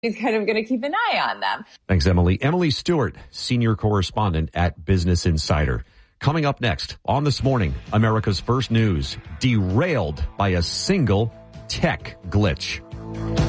he's kind of going to keep an eye on them. Thanks, Emily. Emily Stewart, senior correspondent at Business Insider. Coming up next on This Morning, America's First News, derailed by a single tech glitch.